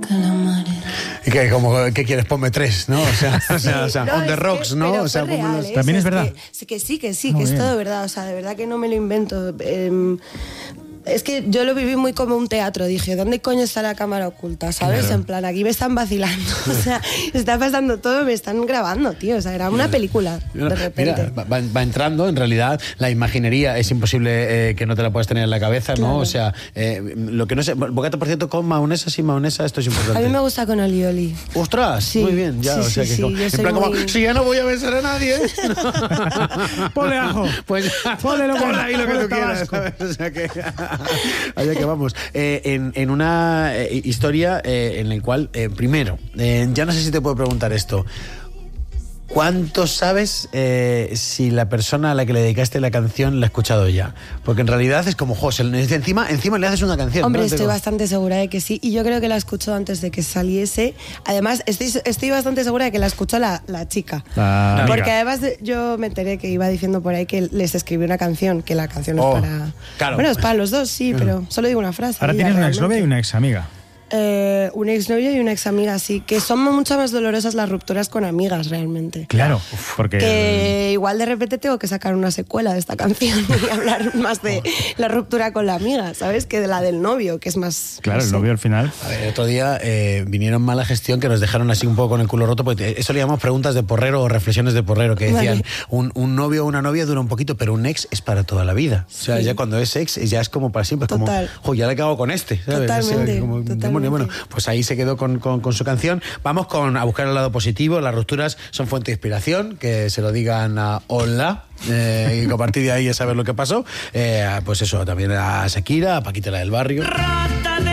Y que como, ¿qué quieres? Ponme 3, ¿no? O sea, No, on the rocks, ¿no? O sea, real, los... También es verdad. Que sí, que es todo verdad. O sea, de verdad que no me lo invento. Es que yo lo viví muy como un teatro. Dije, ¿dónde coño está la cámara oculta? ¿Sabes? Claro. En plan, aquí me están vacilando. O sea, está pasando todo, me están grabando, tío. O sea, era una película, de repente. Mira, va entrando, en realidad, la imaginería es imposible que no te la puedas tener en la cabeza, ¿no? Claro. O sea, lo que no sé, bocata, por cierto, con mahonesa, sin mahonesa, esto es importante. A mí me gusta con oli. ¡Ostras! Sí, muy bien, ya, sí, o sea sí, que sí, como, yo en soy plan como, muy- si ya no voy a besar a nadie. Ponle ajo. Pues Ponle lo que- ponle ahí lo que ponle tú quieras, tabasco. ¿sabes? O sea que allá que vamos. En una historia en la cual, primero, ya no sé si te puedo preguntar esto. ¿Cuánto sabes si la persona a la que le dedicaste la canción la ha escuchado ya? Porque en realidad es como, José, encima le haces una canción. Hombre, ¿no? estoy bastante segura de que sí. Y yo creo que la escuchó antes de que saliese. Además, estoy bastante segura de que la escuchó la chica. La amiga. Porque además yo me enteré que iba diciendo por ahí que les escribió una canción, que la canción es para... claro. Bueno, es para los dos, sí, pero solo digo una frase. Ahora ya, tienes una realmente. exnovia y una examiga. Un exnovio y una examiga, sí. Que son mucho más dolorosas las rupturas con amigas, realmente. Claro, porque... Que igual de repente tengo que sacar una secuela de esta canción y hablar más de la ruptura con la amiga, ¿sabes? Que de la del novio, que es más... Claro, no el sé. novio al final... A ver, el otro día vinieron mala gestión que nos dejaron así un poco con el culo roto, porque eso le llamamos preguntas de porrero o reflexiones de porrero, que decían, Vale. un novio o una novia dura un poquito, pero un ex es para toda la vida. O sea, Sí. ya cuando es ex, ya es como para siempre. Es como, Total. jo, ya le cago con este. ¿sabes? Totalmente, O sea, como, totalmente. demonio. Bueno, pues ahí se quedó con su canción. Vamos a buscar el lado positivo. Las rupturas son fuente de inspiración, que se lo digan a Hola. Y a partir de ahí a saber lo que pasó. Pues eso, también a Shakira, a Paquita la del Barrio.